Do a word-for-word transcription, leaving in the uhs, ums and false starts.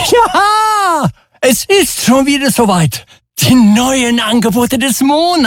Ja, es ist schon wieder soweit. Die neuen Angebote des Monats.